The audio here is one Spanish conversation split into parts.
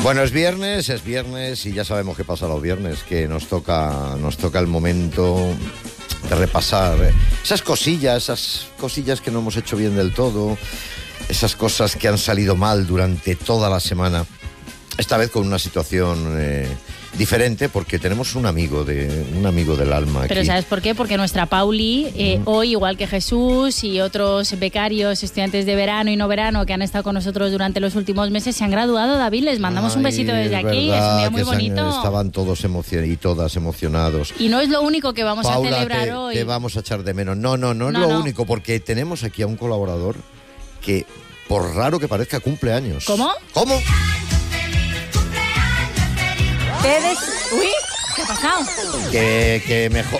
Bueno, es viernes y ya sabemos qué pasa los viernes, que nos toca el momento de repasar esas cosillas que no hemos hecho bien del todo, esas cosas que han salido mal durante toda la semana, esta vez con una situación diferente, porque tenemos un amigo del alma aquí. Pero ¿sabes por qué? Porque nuestra Pauli, hoy, igual que Jesús y otros becarios, estudiantes de verano y no verano que han estado con nosotros durante los últimos meses, se han graduado. David, les mandamos un besito desde aquí. Es un día muy bonito. Estaban todos y todas emocionados. Y no es lo único que vamos Paula, a celebrar hoy. Te vamos a echar de menos. No es lo único, porque tenemos aquí a un colaborador que, por raro que parezca, cumple años. ¿Cómo? Uy, ¿qué ha pasado? Que mejor.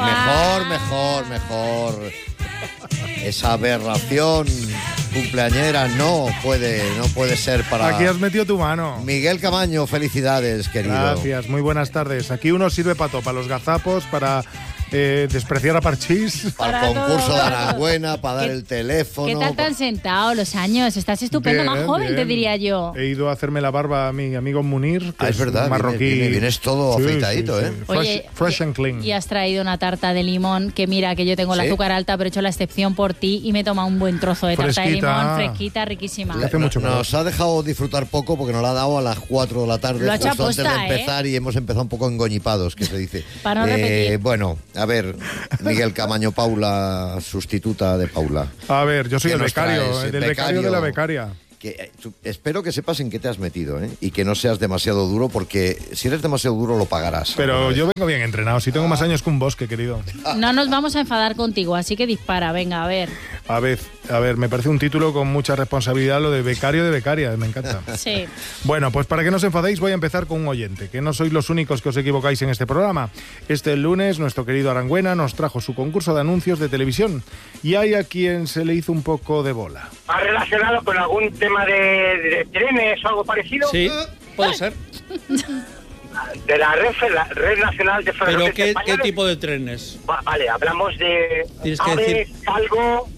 Esa aberración cumpleañera no puede ser para... Aquí has metido tu mano. Miguel Camaño, felicidades, querido. Gracias, muy buenas tardes. Aquí uno sirve para todo, para los gazapos, para despreciar a Parchís. Para el concurso de Aranguena, para dar el teléfono. ¿Qué tal tan sentado los años? Estás estupendo, más joven, te diría yo. He ido a hacerme la barba a mi amigo Munir, que es verdad, marroquí. Vienes todo afeitadito, ¿eh? Oye, fresh and clean. Y has traído una tarta de limón, que mira, que yo tengo el azúcar alta, pero he hecho la excepción por ti y me he tomado un buen trozo de tarta de limón, fresquita, riquísima. Nos ha dejado disfrutar poco porque nos la ha dado a las 4 de la tarde, lo ha hecho justo aposta, antes de empezar, y hemos empezado un poco engoñipados, que se dice. Para no repetir. Bueno, a ver, Miguel Camaño, Paula, sustituta de Paula. A ver, yo soy el becario, del becario de la becaria. Espero que sepas en qué te has metido, ¿eh? Y que no seas demasiado duro, porque si eres demasiado duro lo pagarás. Pero yo vengo bien entrenado, si tengo más años que un bosque, querido. No nos vamos a enfadar contigo, así que dispara, venga, a ver. A ver, me parece un título con mucha responsabilidad, lo de becario de becaria, me encanta. Sí. Bueno, pues para que no os enfadéis voy a empezar con un oyente, que no sois los únicos que os equivocáis en este programa. Este lunes nuestro querido Aranguena nos trajo su concurso de anuncios de televisión y hay a quien se le hizo un poco de bola. ¿Ha relacionado con algún tema de trenes o algo parecido? Sí, puede ser. De la Red Nacional de Ferrocarriles ¿Pero qué tipo de trenes? Vale, hablamos de tienes que Ave, decir Calgo...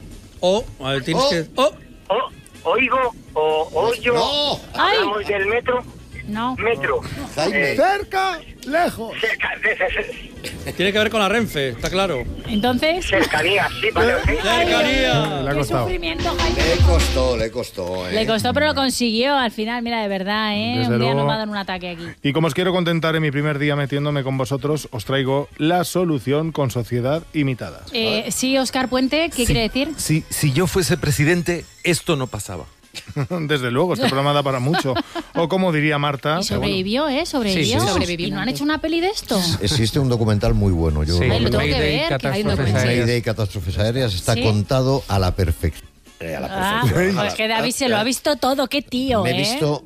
Oigo, Oyo... No. Hablamos del metro... No. Metro. Cerca, lejos. Tiene que ver con la Renfe, está claro. Entonces... Cercanía, sí, vale. Cercanía. Le ha Qué costado. sufrimiento, Jaime. Le costó. Le costó, pero lo consiguió al final, mira, de verdad, ¿eh? Desde un día luego. nos va a dar un ataque aquí. Y como os quiero contentar en mi primer día metiéndome con vosotros, os traigo la solución con sociedad imitada. Sí, Óscar Puente, ¿qué quiere decir? Si yo fuese presidente, esto no pasaba. Desde luego, este programa da para mucho. O como diría Marta... Y sobrevivió, Sobrevivió. Sí, sobrevivió. ¿Y no han hecho una peli de esto? Existe un documental muy bueno. Yo Ay, lo tengo que Mayday, ver, que hay un documental. Mayday, catástrofes aéreas, está ¿Sí? contado a la perfección. Pues que David se lo ha visto todo, qué tío, Me he visto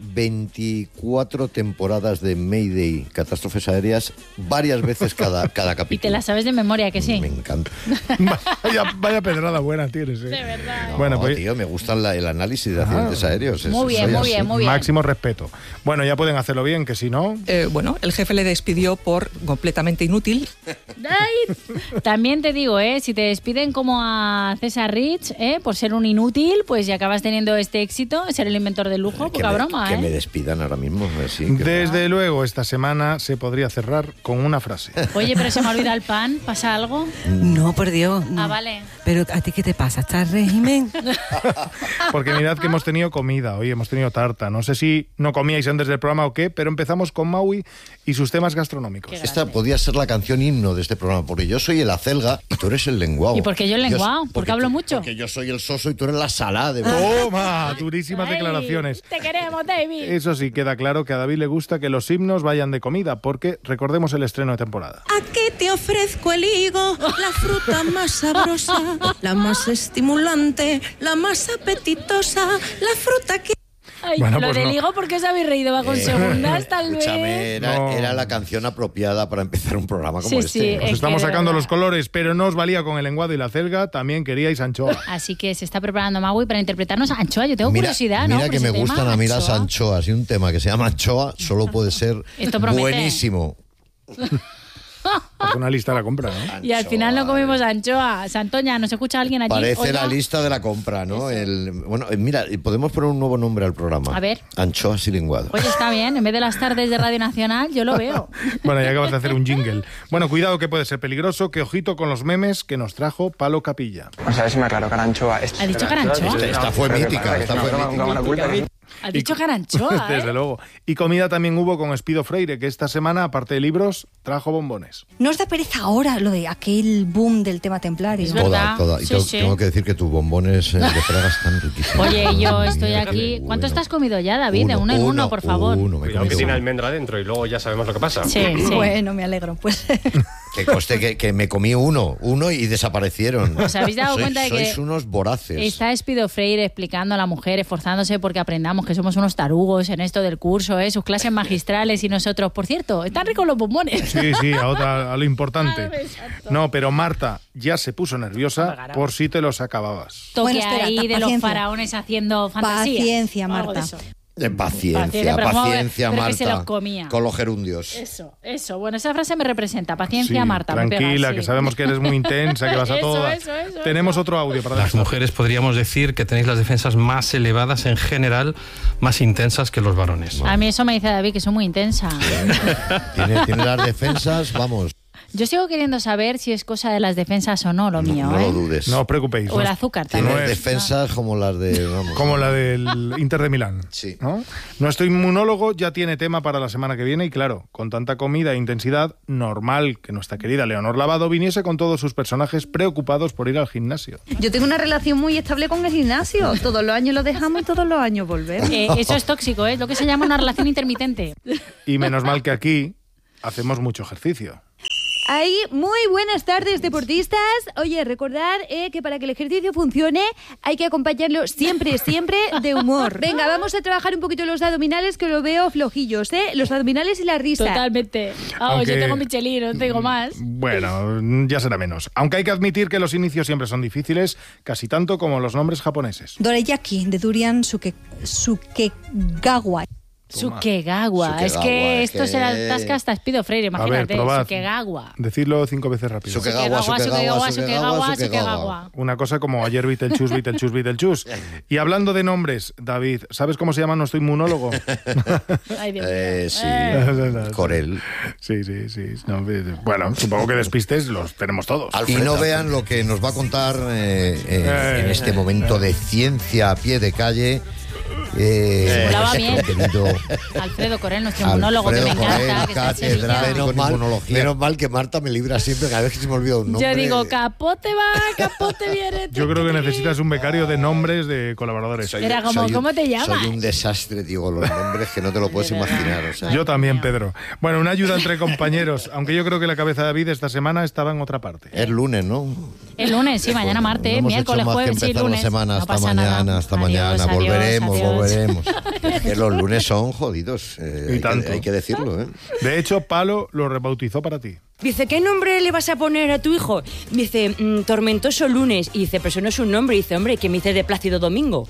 24 temporadas de Mayday, catástrofes aéreas, varias veces cada capítulo. Y te la sabes de memoria, que sí. Me encanta. Vaya pedrada buena tienes, ¿eh? De verdad. No, Bueno, pues tío, me gusta el análisis de accidentes aéreos. Muy bien, soy muy así. bien, muy bien. máximo respeto. Bueno, ya pueden hacerlo bien, que si no... Bueno, el jefe le despidió por completamente inútil. Ay, también te digo, si te despiden como a César Rich, por ser un inútil, pues ya acabas teniendo este éxito, ser el inventor del lujo, poca broma, Que me despidan ahora mismo. Desde luego, esta semana se podría cerrar con una frase. Oye, pero se me olvida el pan, ¿pasa algo? No, por Dios. No. Ah, vale. Pero ¿a ti qué te pasa? ¿Estás régimen? Porque mirad que hemos tenido comida, hoy hemos tenido tarta. No sé si no comíais antes del programa o qué, pero empezamos con Maui y sus temas gastronómicos. Qué Esta podría ser la canción himno de este programa, porque yo soy el acelga y tú eres el lenguao. ¿Y por qué yo el lenguao? ¿Porque hablo mucho? Porque yo soy el soso y tú eres la salada. ¡Toma! Durísimas Ay, declaraciones. Te queremos, David. Eso sí, queda claro que a David le gusta que los himnos vayan de comida, porque recordemos el estreno de temporada. Aquí te ofrezco el higo, la fruta más sabrosa, la más estimulante, la más apetitosa, la fruta que... Ay, Bueno, lo pues del no. higo, ¿por qué os habéis reído? Va con segundas, tal vez. Escúchame, era la canción apropiada para empezar un programa como Sí, este. sí, Os es estamos que de sacando verdad. los colores, pero no os valía con el lenguado y la celga, también queríais anchoa. Así que se está preparando Maui para interpretarnos a Anchoa. Yo tengo curiosidad, ¿no? Mira por que ese me tema, gustan a mí las Anchoa. anchoas, y un tema que se llama anchoa solo puede ser Esto promete. buenísimo. Parece una lista de la compra, ¿no? Y al final no comimos anchoa. Santoña, ¿nos escucha alguien allí? Parece Oiga. la lista de la compra, ¿no? Bueno, mira, podemos poner un nuevo nombre al programa. A ver. Anchoas y linguado. Oye, está bien. En vez de las tardes de Radio Nacional, yo lo veo. Bueno, ya acabas de hacer un jingle. Bueno, cuidado que puede ser peligroso, que ojito con los memes que nos trajo Palo Capilla. Vamos a ver si me aclaro, Caranchoa. ¿Ha dicho Caranchoa? Esta fue mítica, esta fue mítica. ¿Ha dicho Caranchoa? Desde luego. Y comida también hubo con Espido Freire, que esta semana, aparte de libros, trajo bombones. ¿No os da pereza ahora lo de aquel boom del tema templario? Es verdad. Toda. Y tengo que decir que tus bombones de Praga están riquísimos. Oye, yo estoy aquí. ¿Cuántos te has comido ya, David? De uno en uno, por favor. Cuidado que tiene almendra dentro y luego ya sabemos lo que pasa. Sí. Bueno, me alegro. Pues Que coste que me comí uno y desaparecieron. ¿Os habéis dado cuenta de que sois unos voraces? está Espido Freire explicando a la mujer, esforzándose porque aprendamos que somos unos tarugos en esto del curso, sus clases magistrales y nosotros, por cierto, están ricos los bombones. Sí, a lo importante. No, pero Marta ya se puso nerviosa por si te los acababas. Toque Bueno, espera, ahí de paciencia. los faraones haciendo fantasía. Paciencia, Algo de Marta. eso. Paciencia, pero que se los comía. Con los gerundios. Eso. Bueno, esa frase me representa. Paciencia, Sí, Marta. me tranquila, pegas, que sí. sabemos que eres muy intensa, que vas a Eso, todas. eso. Tenemos otro audio para Las mujeres podríamos decir que tenéis las defensas más elevadas en general, más intensas que los varones. A mí eso me dice David, que soy muy intensa. Tiene las defensas, vamos. Yo sigo queriendo saber si es cosa de las defensas o no, lo mío. No lo dudes. No os preocupéis. O el azúcar Tiene también. defensas como las de... Vamos. Como la del Inter de Milán. Sí. ¿No? Nuestro inmunólogo ya tiene tema para la semana que viene y claro, con tanta comida e intensidad, normal que nuestra querida Leonor Lavado viniese con todos sus personajes preocupados por ir al gimnasio. yo tengo una relación muy estable con el gimnasio. Todos los años lo dejamos y todos los años volvemos. Eso es tóxico, lo que se llama una relación intermitente. Y menos mal que aquí hacemos mucho ejercicio. Ahí, muy buenas tardes, deportistas. Oye, recordad que para que el ejercicio funcione hay que acompañarlo siempre de humor. Venga, vamos a trabajar un poquito los abdominales, que lo veo flojillos, Los abdominales y la risa. Totalmente. Aunque- Yo tengo Michelin, no tengo más. Bueno, ya será menos. Aunque hay que admitir que los inicios siempre son difíciles, casi tanto como los nombres japoneses. Dorayaki, de Durian Sukegawa. Sukegawa. Es que esto se la atasca hasta Espido Freire, imagínate. probad. Sukegawa. Decidlo 5 veces rápido. Sukegawa. Una cosa como ayer Beetlejuice. Y hablando de nombres, David, ¿sabes cómo se llama nuestro inmunólogo? Ay, Dios mío. Sí. Corel. Sí. No, bueno, supongo que despistes los tenemos todos. Y no vean lo que nos va a contar en este momento de ciencia a pie de calle. Hablaba bien. Querido Alfredo Corel, nuestro inmunólogo, que me encanta. Que está en Sevilla. catedrático en inmunología. Menos mal que Marta me libra siempre cada vez que se me olvida un nombre. Yo digo, capote va, capote viene. Yo creo que necesitas un becario de nombres de colaboradores. Era como, ¿cómo te llamas? Soy un desastre, tío, con los nombres que no te lo puedes imaginar. O sea. Yo también, Pedro. Bueno, una ayuda entre compañeros, aunque yo creo que la cabeza de David esta semana estaba en otra parte. Es lunes, ¿no? El lunes, sí, mañana martes, No hemos miércoles, hecho más que jueves, sí, empezar lunes. la semana. No Hasta pasa mañana, nada. hasta Adiós, mañana. adiós, Volveremos. adiós. Es que los lunes son jodidos. Hay que decirlo, ¿eh? De hecho, Palo lo rebautizó para ti. Dice, ¿qué nombre le vas a poner a tu hijo? Dice, Tormentoso Lunes. Y dice, pero eso no es un nombre. Y dice, hombre, ¿qué me dices de Plácido Domingo?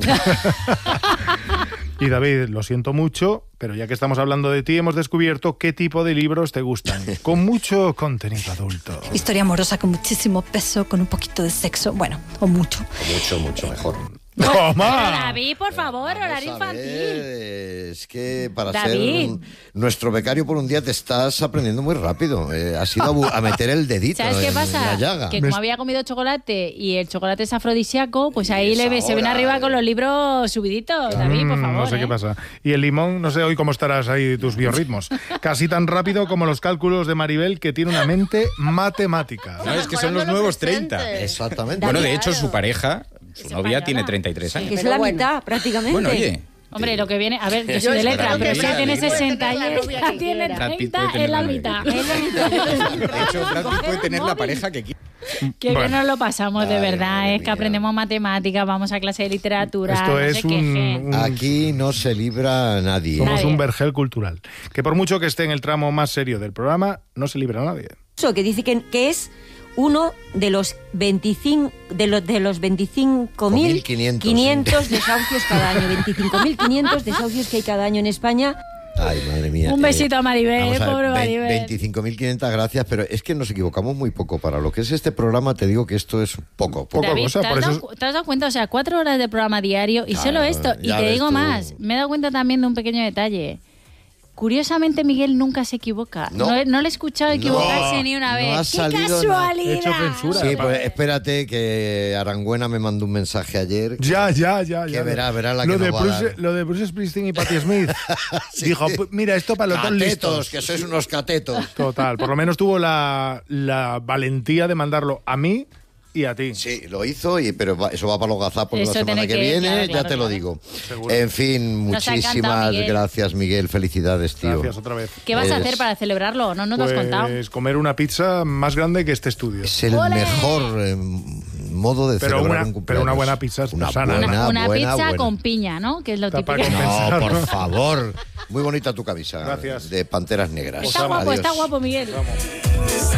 Y David, lo siento mucho, pero ya que estamos hablando de ti, hemos descubierto qué tipo de libros te gustan. Con mucho contenido adulto. Historia amorosa con muchísimo peso, con un poquito de sexo. Bueno, o mucho. Mucho mejor. ¡Toma! David, por favor, horario infantil. Es que para David. ser nuestro becario por un día te estás aprendiendo muy rápido. Has ido a meter el dedito ¿Sabes qué en pasa? la llaga. Que como había comido chocolate y el chocolate es afrodisíaco, pues ahí se viene arriba con los libros subiditos. David, por favor. No sé qué pasa. Y el limón, no sé hoy cómo estarás ahí tus biorritmos. Casi tan rápido como los cálculos de Maribel, que tiene una mente matemática. No, es que son los nuevos 30. Exactamente. Bueno, de hecho, su pareja, su novia, tiene 33 años. Que es la mitad, prácticamente. Bueno, oye. Hombre, lo que viene... A ver, yo soy de letra, pero si tiene 60 y ella tiene 30, es la mitad. Es la mitad. De hecho, Brad Pitt puede tener la pareja que quiera. Qué bien nos lo pasamos, de verdad. Es que aprendemos matemáticas, vamos a clase de literatura. Esto no es se quejen. Aquí no se libra nadie. Somos Nadie. un vergel cultural. Que por mucho que esté en el tramo más serio del programa, no se libra a nadie. Eso, que dice que es uno de los 25 de los 25.500 desahucios cada año. 25.500 desahucios que hay cada año en España. Ay, madre mía. Un besito a Maribel, vamos a ver, pobre Maribel. 25.500 gracias, pero es que nos equivocamos muy poco. Para lo que es este programa, te digo que esto es poco. David, cosa, por eso... ¿te has dado cuenta? O sea, 4 horas de programa diario y Claro, solo esto. Y ya te ves digo tú. más, me he dado cuenta también de un pequeño detalle. Curiosamente, Miguel nunca se equivoca. No. No le he escuchado equivocarse ni una vez. no ha ¡Qué salido casualidad! He hecho censura. Sí, pues espérate que Arangüena me mandó un mensaje ayer. Ya. Que verá la lo que de nos va a Bruce, dar. lo de Bruce Springsteen y Patti Smith. Dijo, mira, esto para los dos Catetos, listos. que sois unos catetos. Total, por lo menos tuvo la valentía de mandarlo a mí y a ti. Sí, lo hizo, pero eso va para los gazapos Eso la semana tiene que que- viene, claro, ya te lo digo. Seguro. En fin, Nos ha encantado, muchísimas Miguel. gracias, Miguel. Felicidades, tío. Gracias otra vez. ¿Qué vas a Es- hacer para celebrarlo? No nos lo has contado. Pues comer una pizza más grande que este estudio. Es el ¡Ole! mejor modo de Pero celebrar una- un cumpleaños. pero una buena pizza es Una sana. buena, Una buena, pizza buena. con piña, ¿no? Que es lo Está típico. para No, compensar, por ¿no? favor. Muy bonita tu camisa. Gracias. De Panteras Negras. Está guapo, Adiós. Miguel.